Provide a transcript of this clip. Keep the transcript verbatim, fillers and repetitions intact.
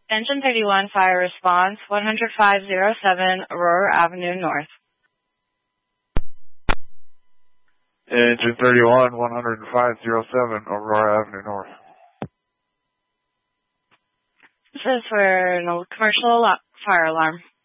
Engine thirty-one, fire response, one hundred five oh seven Aurora Avenue North. Engine thirty-one, one hundred five oh seven Aurora Avenue North. This is for an old commercial fire alarm.